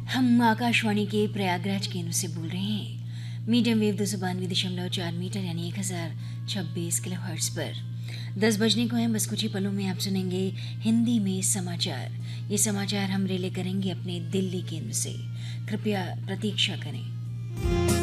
हम आकाशवाणी के प्रयागराज केंद्र से बोल रहे हैं। मीडियम वेव 292.4 मीटर यानी 1026 किलो हर्ट्ज पर 10 बजने को हैं। बस कुछ ही पलों में आप सुनेंगे हिंदी में समाचार। ये समाचार हम रिले करेंगे अपने दिल्ली केंद्र से। कृपया प्रतीक्षा करें।